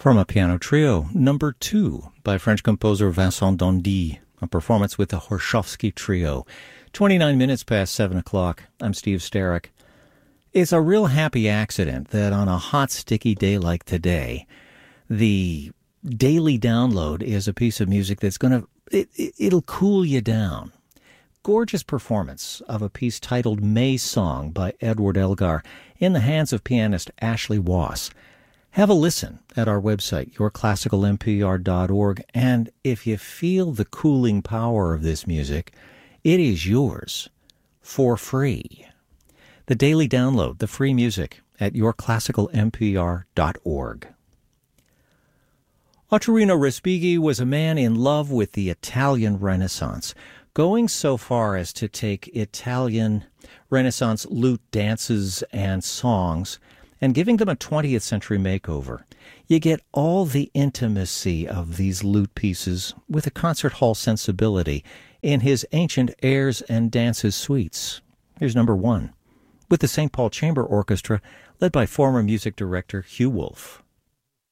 From a piano trio, number 2 by French composer Vincent Dandy, a performance with the Horshovsky Trio. 29 minutes past 7 o'clock. I'm Steve Starrick. It's a real happy accident that on a hot, sticky day like today, the daily download is a piece of music that's it'll cool you down. Gorgeous performance of a piece titled May Song by Edward Elgar in the hands of pianist Ashley Wass. Have a listen at our website, yourclassicalmpr.org, and if you feel the cooling power of this music, it is yours for free. The daily download, the free music, at yourclassicalmpr.org. Ottorino Respighi was a man in love with the Italian Renaissance, going so far as to take Italian Renaissance lute dances and songs and giving them a 20th century makeover. You get all the intimacy of these lute pieces with a concert hall sensibility in his ancient airs and dances suites. Here's number 1, with the St. Paul Chamber Orchestra, led by former music director Hugh Wolf.